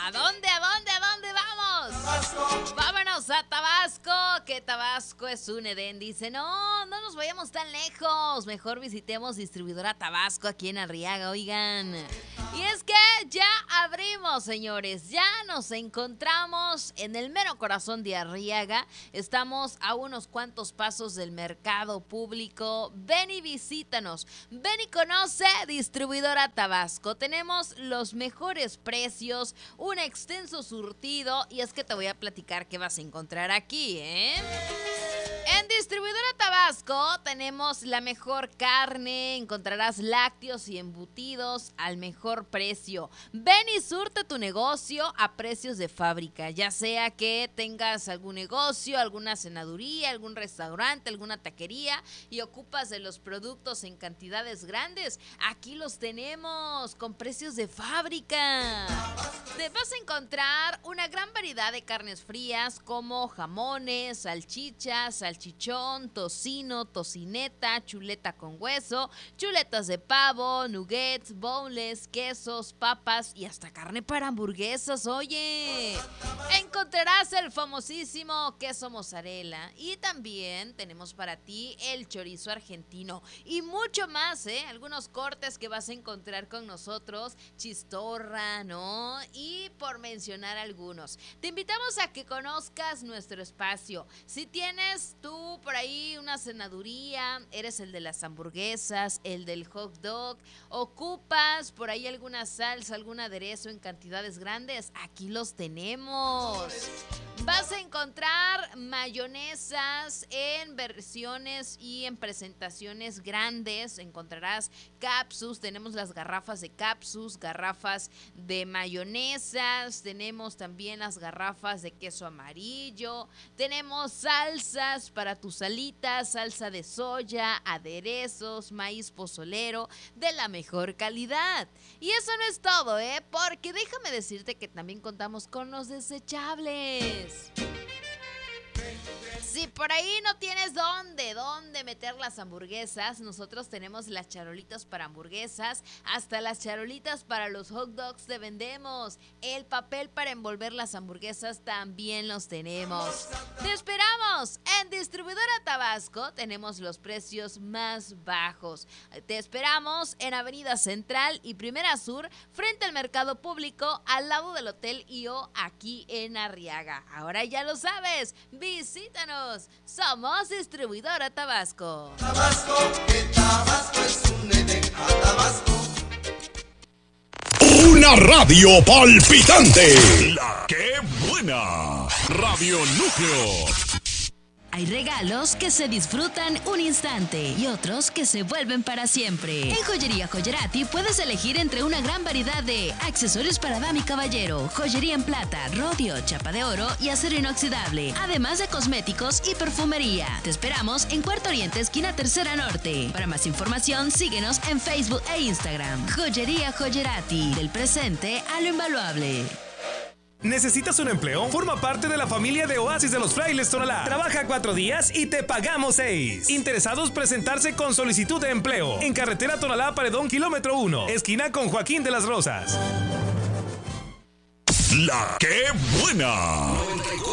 ¿A dónde, a dónde, a dónde vamos? Tabasco. Vámonos a Tabasco, que Tabasco es un Edén. Dice, no nos vayamos tan lejos. Mejor visitemos distribuidora Tabasco aquí en Arriaga, oigan. Y es que ya abrimos, señores. Ya nos encontramos en el mero corazón de Arriaga. Estamos a unos cuantos pasos del mercado público. Ven y visítanos. Ven y conoce Distribuidora Tabasco. Tenemos los mejores precios, un extenso surtido. Y es que te voy a platicar qué vas a encontrar aquí, ¿eh? En Distribuidora Tabasco tenemos la mejor carne, encontrarás lácteos y embutidos al mejor precio. Ven y surte tu negocio a precios de fábrica, ya sea que tengas algún negocio, alguna cenaduría, algún restaurante, alguna taquería y ocupas de los productos en cantidades grandes. Aquí los tenemos con precios de fábrica. Te vas a encontrar una gran variedad de carnes frías como jamones, salchichas, salchichón, tocino, tocineta, chuleta con hueso, chuletas de pavo, nuggets, boneless, quesos, papas y hasta carne para hamburguesas, oye. Encontrarás el famosísimo queso mozzarella y también tenemos para ti el chorizo argentino y mucho más, algunos cortes que vas a encontrar con nosotros, chistorra, ¿no? Y por mencionar algunos. Te invitamos a que conozcas nuestro espacio. Si tienes tú por ahí una cenaduría, eres el de las hamburguesas, el del hot dog, ocupas por ahí alguna salsa, algún aderezo en cantidades grandes, aquí los tenemos. Vas a encontrar mayonesas en versiones y en presentaciones grandes. Encontrarás capsus, tenemos las garrafas de capsus, garrafas de mayonesas, tenemos también las garrafas de queso amarillo, tenemos salsas para tus alitas, salsa de soya, aderezos, maíz pozolero de la mejor calidad. Y eso no es todo, porque déjame decirte que también contamos con los desechables. Si por ahí no tienes dónde meter las hamburguesas, nosotros tenemos las charolitas para hamburguesas, hasta las charolitas para los hot dogs te vendemos. El papel para envolver las hamburguesas también los tenemos. Te esperamos en Distribuidora Tabasco, tenemos los precios más bajos. Te esperamos en Avenida Central y Primera Sur, frente al mercado público, al lado del Hotel IO, aquí en Arriaga. Ahora ya lo sabes, visítanos. Somos Distribuidora Tabasco. Tabasco, que Tabasco es un Edén. A Tabasco. Una radio palpitante. La que buena. Radio Núcleo. Hay regalos que se disfrutan un instante y otros que se vuelven para siempre. En Joyería Joyerati puedes elegir entre una gran variedad de accesorios para dama y caballero, joyería en plata, rodio, chapa de oro y acero inoxidable, además de cosméticos y perfumería. Te esperamos en Cuarto Oriente, esquina Tercera Norte. Para más información, síguenos en Facebook e Instagram. Joyería Joyerati, del presente a lo invaluable. ¿Necesitas un empleo? Forma parte de la familia de Oasis de los Frailes Tonalá. Trabaja 4 días y te pagamos 6. Interesados presentarse con solicitud de empleo. En carretera Tonalá Paredón, kilómetro 1, esquina con Joaquín de las Rosas. La que buena.